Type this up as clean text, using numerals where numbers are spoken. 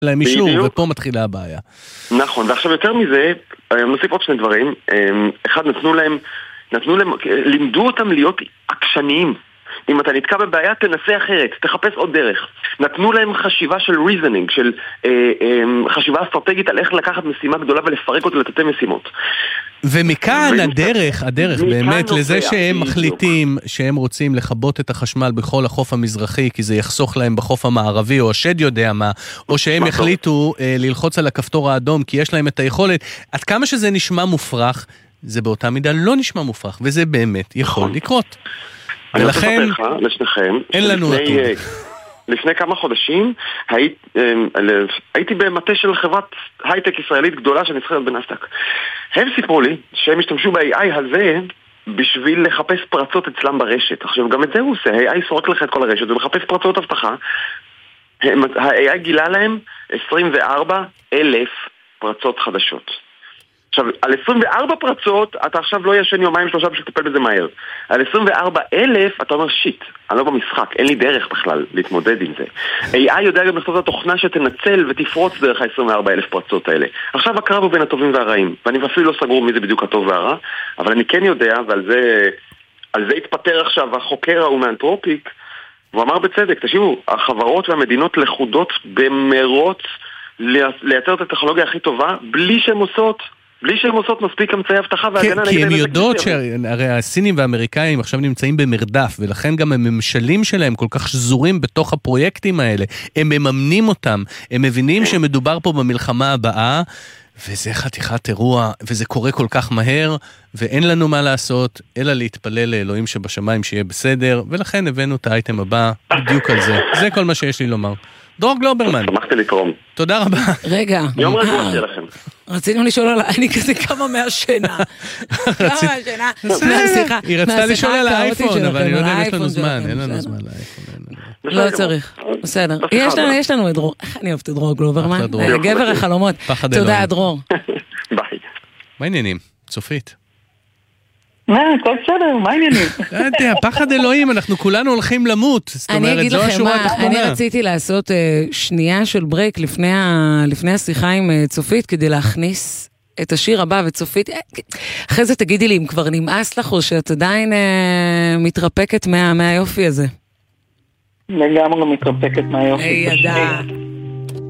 להם אישור, ופה מתחילה הבעיה. נכון, ועכשיו יותר מזה, נוסיף עוד שני דברים. אחד, לימדו אותם להיות עקשניים. אם אתה נתקע בבעיה, תנסה אחרת, תחפש עוד דרך. נתנו להם חשיבה של reasoning, של חשיבה אסטרטגית על איך לקחת משימה גדולה ולפרק אותה לתתי משימות. ומכאן הדרך באמת לזה שהם מחליטים שהם רוצים לכבות את החשמל בכל החוף המזרחי, כי זה יחסוך להם בחוף המערבי, או השד יודע מה, או שהם יחליטו ללחוץ על הכפתור האדום, כי יש להם את היכולת. עד כמה שזה נשמע מופרך, זה באותה מידה לא נשמע מופרך, וזה באמת יכול לקרות. ולכן אין לנו נתון. לפני כמה חודשים הייתי במטה של חברת הייטק ישראלית גדולה שנסחרת בנסדק. הם סיפרו לי שהם השתמשו ב-AI הזה בשביל לחפש פרצות אצלם ברשת. עכשיו גם את זה הוא עושה, ה-AI סורק לך את כל הרשת ומחפש פרצות הבטחה. ה-AI גילה להם 24,000 פרצות חדשות. עכשיו, על 24 פרצות, אתה עכשיו לא ישן יומיים שלושה בשביל לטפל בזה מהר. על 24,000, אתה אומר, שיט, אני לא במשחק, אין לי דרך בכלל להתמודד עם זה. AI יודע גם לכתוב את התוכנה שתנצל ותפרוץ דרך ה-24,000 פרצות האלה. עכשיו הקרב הוא בין הטובים והרעים, ואני אפילו לא סגור מי זה בדיוק הטוב והרע, אבל אני כן יודע, ועל זה התפטר עכשיו החוקר ההוא מאנתרופיק, והוא אמר בצדק, תשיבו, החברות והמדינות לחודות במרוץ לייצר את הטכנולוגיה הכי טובה, בלי שהן עושות מספיק אמצעי הבטחה והגנה. כי הן יודעות שהרי הסינים והאמריקאים עכשיו נמצאים במרדף, ולכן גם הממשלים שלהם כל כך שזורים בתוך הפרויקטים האלה. הם מממנים אותם, הם מבינים שמדובר פה במלחמה הבאה, וזה חתיכת אירוע, וזה קורה כל כך מהר, ואין לנו מה לעשות, אלא להתפלל לאלוהים שבשמיים שיהיה בסדר, ולכן הבאנו את האייטם הבא בדיוק על זה. זה כל מה שיש לי לומר. דרור גלוברמן. שמחתי לתרום. תודה רבה. רגע. יום רגוע שיהיה לכם. רצינו לשאול על... אני כזה כמה מהשינה. היא רצתה לשאול על האייפון, אבל אני לא יודע אם יש לנו זמן. אין לנו זמן לאייפון. לא צריך. בסדר. יש לנו את דרור. איך אני אוהבת את דרור גלוברמן? גבר החלומות. תודה, דרור. ביי. מה העניינים? צופית. כל בסדר, מה העניינים? פחד אלוהים, אנחנו כולנו הולכים למות. אני אגיד לכם מה, אני רציתי לעשות שנייה של ברייק לפני השיחה עם צופית, כדי להכניס את השיר הבא, וצופית, אחרי זה תגידי לי אם כבר נמאס לך, או שאת עדיין מתרפקת מהיופי הזה. לגמרי מתרפקת מהיופי. ידע.